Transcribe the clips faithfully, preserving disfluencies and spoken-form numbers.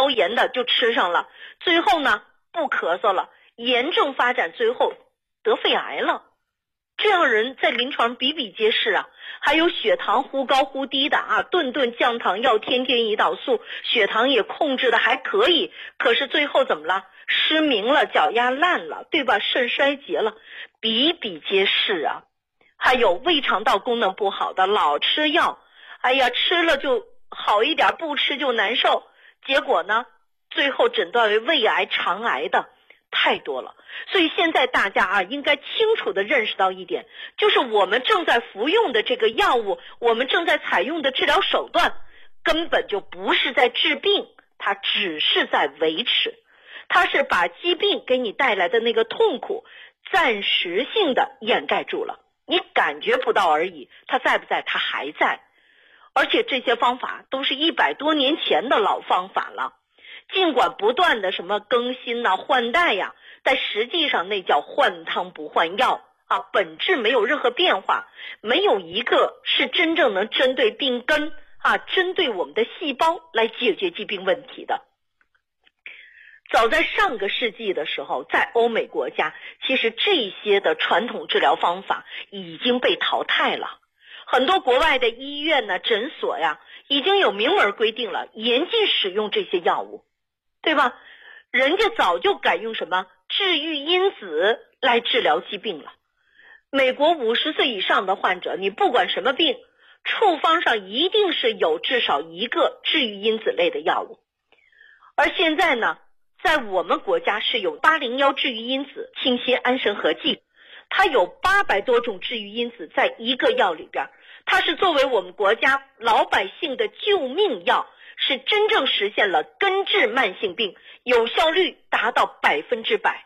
消炎的就吃上了，最后呢不咳嗽了，炎症发展，最后得肺癌了。这样人在临床比比皆是啊。还有血糖忽高忽低的啊，顿顿降糖药，天天胰岛素，血糖也控制的还可以，可是最后怎么了？失明了，脚丫烂了，对吧？肾衰竭了，比比皆是啊。还有胃肠道功能不好的，老吃药，哎呀，吃了就好一点，不吃就难受，结果呢最后诊断为胃癌、肠癌的太多了。所以现在大家啊，应该清楚地认识到一点，就是我们正在服用的这个药物，我们正在采用的治疗手段，根本就不是在治病，它只是在维持，它是把疾病给你带来的那个痛苦暂时性的掩盖住了，你感觉不到而已，它在不在？它还在。而且这些方法都是一百多年前的老方法了，尽管不断的什么更新呐、啊、换代呀，但实际上那叫换汤不换药啊，本质没有任何变化，没有一个是真正能针对病根啊，针对我们的细胞来解决疾病问题的。早在上个世纪的时候，在欧美国家，其实这些的传统治疗方法已经被淘汰了。很多国外的医院呢、诊所呀，已经有明文规定了，严禁使用这些药物，对吧？人家早就改用什么治愈因子来治疗疾病了。美国五十岁以上的患者，你不管什么病，处方上一定是有至少一个治愈因子类的药物。而现在呢，在我们国家是有八零一治愈因子清心安神合剂，它有八百多种治愈因子在一个药里边，它是作为我们国家老百姓的救命药，是真正实现了根治慢性病，有效率达到百分之百。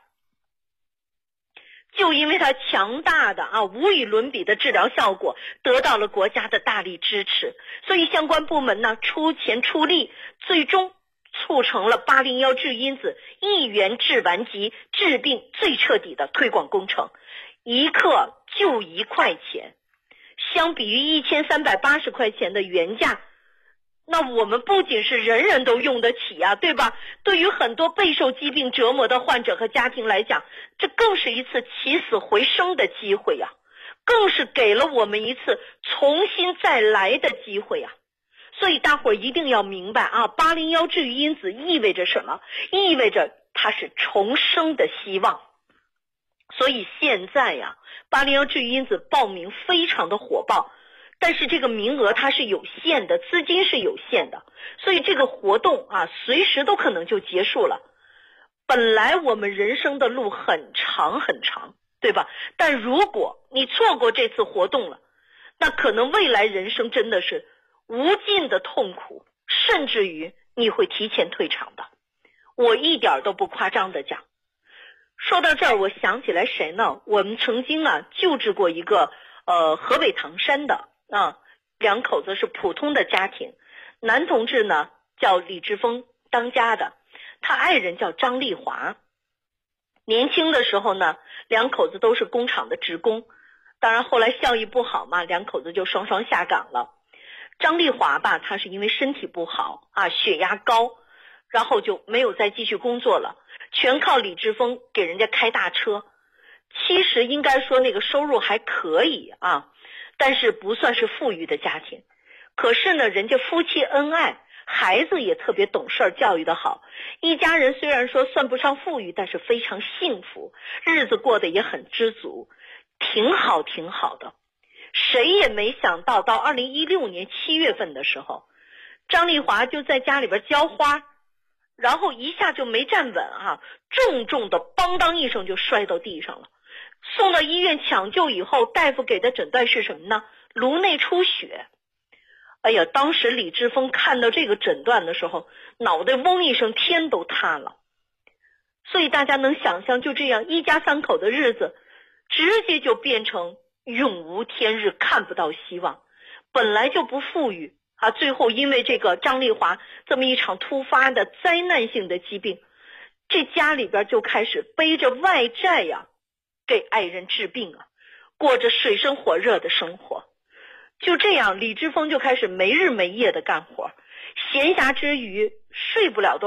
就因为它强大的啊无与伦比的治疗效果，得到了国家的大力支持，所以相关部门呢出钱出力，最终促成了八零一治愈因子一元治顽疾，治病最彻底的推广工程，一克就一块钱，相比于一千三百八十块钱的原价，那我们不仅是人人都用得起啊，对吧？对于很多备受疾病折磨的患者和家庭来讲，这更是一次起死回生的机会呀、啊，更是给了我们一次重新再来的机会呀、啊。所以大伙儿一定要明白啊，八零一治愈因子意味着什么？意味着它是重生的希望。所以现在呀、啊，八零一治愈因子报名非常的火爆，但是这个名额它是有限的，资金是有限的，所以这个活动啊，随时都可能就结束了。本来我们人生的路很长很长，对吧？但如果你错过这次活动了，那可能未来人生真的是无尽的痛苦，甚至于你会提前退场的。我一点都不夸张的讲。说到这儿，我想起来谁呢？我们曾经啊救治过一个呃河北唐山的啊两口子，是普通的家庭，男同志呢叫李志峰，当家的，他爱人叫张丽华。年轻的时候呢，两口子都是工厂的职工，当然后来效益不好嘛，两口子就双双下岗了。张丽华吧，她是因为身体不好啊，血压高，然后就没有再继续工作了，全靠李志峰给人家开大车。其实应该说那个收入还可以啊，但是不算是富裕的家庭。可是呢，人家夫妻恩爱，孩子也特别懂事，教育的好，一家人虽然说算不上富裕，但是非常幸福，日子过得也很知足，挺好挺好的。谁也没想到，到二零一六年七月份的时候，张丽华就在家里边浇花，然后一下就没站稳啊，重重的邦当一声就摔到地上了。送到医院抢救以后，大夫给的诊断是什么呢？颅内出血。哎呀，当时李志峰看到这个诊断的时候，脑袋嗡一声，天都塌了。所以大家能想象，就这样一家三口的日子直接就变成永无天日，看不到希望。本来就不富裕啊，最后因为这个张丽华这么一场突发的灾难性的疾病，这家里边就开始背着外债呀、啊，给爱人治病啊，过着水深火热的生活。就这样，李志峰就开始没日没夜的干活，闲暇之余睡不了多